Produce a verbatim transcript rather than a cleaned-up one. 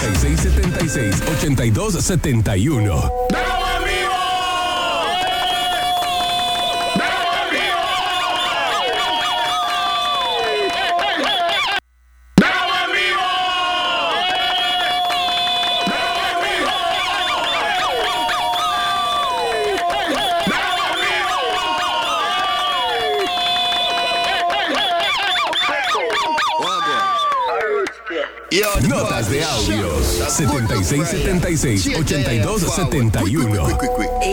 setenta y seis setenta y seis, ochenta y dos setenta y uno. Notas de audios setenta y seis setenta y seis, ochenta y dos setenta y uno.